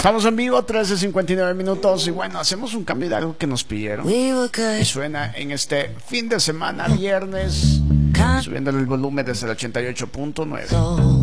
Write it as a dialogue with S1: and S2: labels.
S1: Estamos en vivo, 13:59 minutos. Y bueno, hacemos un cambio de algo que nos pidieron. Y suena en este fin de semana, viernes, subiéndole el volumen desde el 88.9.